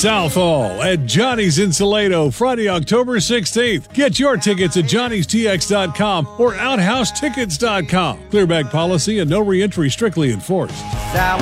Southall at Johnny's in Salado, Friday, October 16th. Get your tickets at johnny'stx.com or outhousetickets.com. Clearback policy and no reentry strictly enforced.